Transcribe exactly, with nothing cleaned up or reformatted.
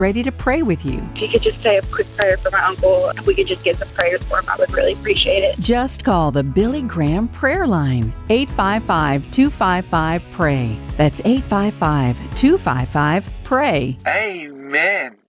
ready to pray with you. If you could just say a quick prayer for my uncle, if we could just get some prayers for him, I would really appreciate it. Just call the Billy Graham Prayer Line, eight five five, two five five, P R A Y. That's eight five five, two five five, P R A Y. Amen.